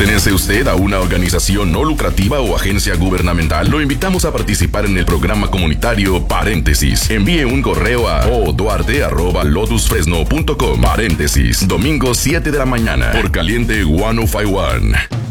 ¿Pertenece usted a una organización no lucrativa o agencia gubernamental? Lo invitamos a participar en el programa comunitario Paréntesis. Envíe un correo a oduarte@lotusfresno.com. Paréntesis, domingo 7 de la mañana, por Caliente 1051.